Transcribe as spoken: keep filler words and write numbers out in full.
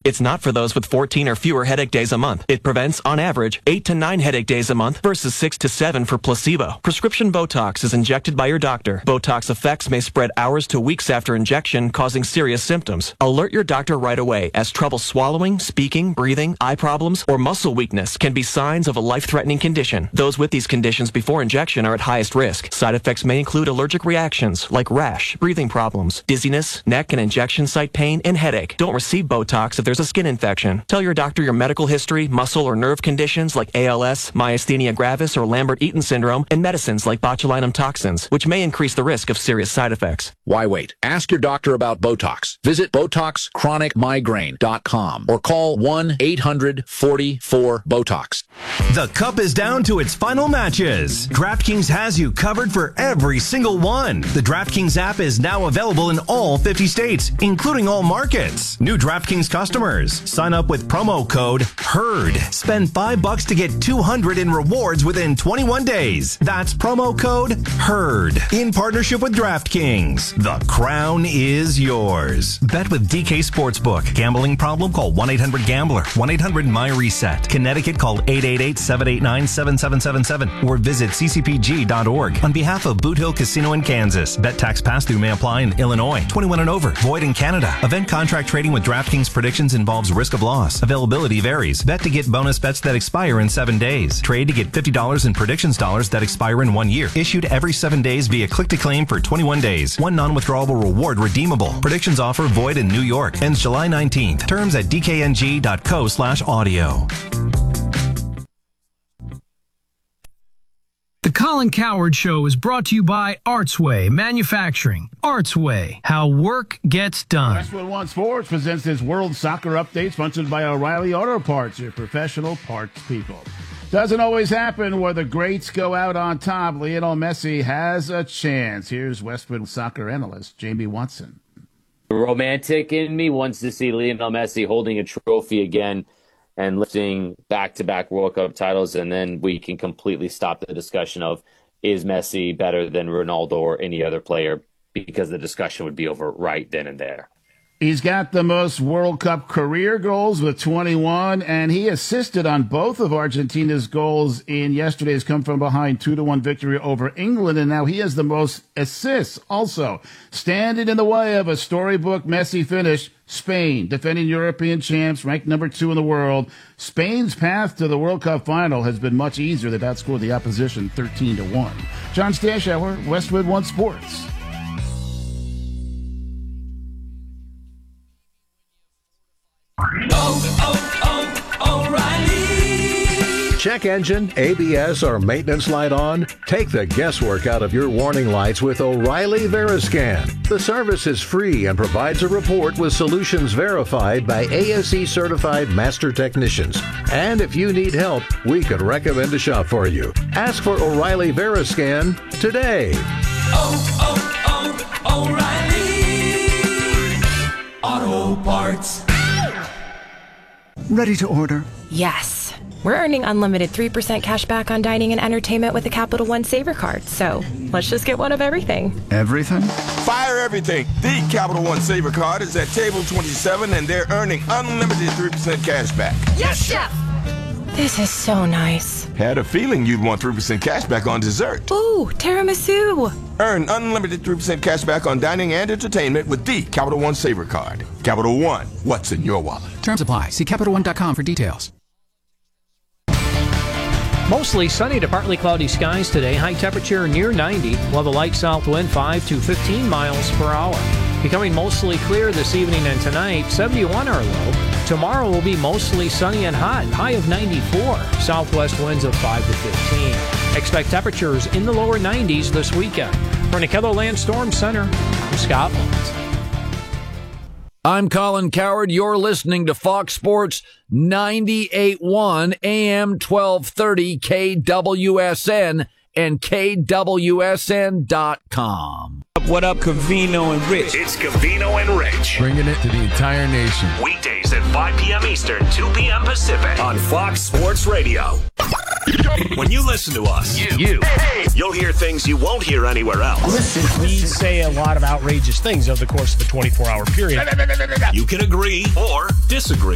It's not for those with fourteen or fewer headache days a month. It prevents, on average, eight to nine headache days a month versus six to seven for placebo. Prescription Botox is injected by your doctor. Botox effects may spread hours to weeks after injection, causing serious symptoms. Alert your doctor right away, as trouble swallowing, speaking, breathing, eye problems, or muscle weakness can be signs of a life-threatening condition. Those with these conditions before injection are at highest risk. Side effects may include allergic reactions like rash, breathing problems, dizziness, neck and injection site pain, and headache. Don't receive Botox if there's a skin infection. Tell your doctor your medical history, muscle or nerve conditions like A L S, myasthenia gravis, or Lambert-Eaton syndrome, and medicines like botulinum toxins, which may increase the risk of serious side effects. Why wait? Ask your doctor about Botox. Visit Botox Chronic Migraine dot com or call one eight hundred forty-four BOTOX. The cup is down to its final matches. DraftKings has you covered for every single one. The DraftKings app is now available in all fifty states, including all markets. New DraftKings customers, sign up with promo code HERD. Spend five bucks to get two hundred in rewards within twenty-one days. That's promo code HERD. In partnership with DraftKings, the crown is yours. Bet with D K Sportsbook. Gambling problem? Call one eight hundred gambler. one eight hundred my reset. Connecticut, call eight eight eight, seven eight nine, seven seven seven seven or visit c c p g dot org. On behalf of Boot Hill Casino in Kansas, bet tax pass-through may apply in Illinois. twenty-one and over. Void in Canada. Event contract trading with DraftKings predictions involves risk of loss. Availability varies. Bet to get bonus bets that expire in seven days. Trade to get fifty dollars in predictions dollars that expire in one year. Issued every seven days via click-to-claim for twenty-one days. One non-withdrawable reward redeemable. Predictions offer void in New York. Ends July nineteenth. Terms at d k n g dot co slash audio. The Colin Cowherd Show is brought to you by Artsway Manufacturing. Artsway, how work gets done. Westwood One Sports presents this World Soccer Update, sponsored by O'Reilly Auto Parts, your professional parts people. Doesn't always happen where the greats go out on top. Lionel Messi has a chance. Here's Westwood soccer analyst Jamie Watson. The romantic in me wants to see Lionel Messi holding a trophy again and lifting back-to-back World Cup titles, and then we can completely stop the discussion of, is Messi better than Ronaldo or any other player, because the discussion would be over right then and there. He's got the most World Cup career goals with twenty-one, and he assisted on both of Argentina's goals in yesterday's come-from-behind two to one victory over England, and now he has the most assists also. Standing in the way of a storybook Messi finish, Spain, defending European champs, ranked number two in the world. Spain's path to the World Cup final has been much easier. They've outscored the opposition thirteen to one. John Stashower, Westwood One Sports. Oh, oh, O'Reilly. Check engine, A B S, or maintenance light on? Take the guesswork out of your warning lights with O'Reilly Veriscan. The service is free and provides a report with solutions verified by A S E certified master technicians. And if you need help, we could recommend a shop for you. Ask for O'Reilly Veriscan today. Oh, oh, oh, O'Reilly Auto Parts. Ready to order? Yes. We're earning unlimited three percent cash back on dining and entertainment with the Capital One Saver Card. So let's just get one of everything. Everything? Fire everything. The Capital One Saver Card is at table twenty-seven, and they're earning unlimited three percent cash back. Yes, Chef! This is so nice. Had a feeling you'd want three percent cash back on dessert. Ooh, tiramisu. Earn unlimited three percent cash back on dining and entertainment with the Capital One Saver Card. Capital One, what's in your wallet? Terms apply. See Capital One dot com for details. Mostly sunny to partly cloudy skies today. High temperature near ninety. We'll have a light south wind five to fifteen miles per hour. Becoming mostly clear this evening and tonight. seventy-one our low. Tomorrow will be mostly sunny and hot. High of ninety-four. Southwest winds of five to fifteen. Expect temperatures in the lower nineties this weekend. For the KELOLAND Storm Center, I'm Scott Lawrence. I'm Colin Cowherd. You're listening to Fox Sports ninety-eight point one A M twelve thirty K W S N and K W S N dot com. What up, Covino and Rich? It's Covino and Rich. Bringing it to the entire nation. Weekdays at five p.m. Eastern, two p.m. Pacific on Fox Sports Radio. When you listen to us, you, you hey, hey. you'll hear things you won't hear anywhere else. Listen, we say a lot of outrageous things over the course of a twenty-four hour period. You can agree or disagree.